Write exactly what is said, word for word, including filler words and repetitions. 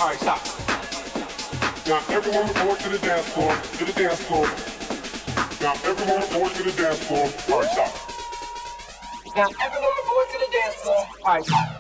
Alright, stop. Now everyone report to the dance floor, to the dance floor. Now everyone report to the dance floor. Alright, stop. Now everyone report to the dance floor. Alright, stop.